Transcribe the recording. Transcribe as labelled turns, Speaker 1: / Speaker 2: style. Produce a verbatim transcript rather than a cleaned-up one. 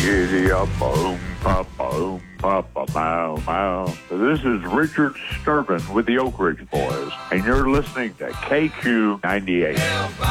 Speaker 1: Giddy up, boom, pop, boom, pop, bow, bow. This is Richard Sturban with the Oak Ridge Boys, and you're listening to K Q ninety-eight.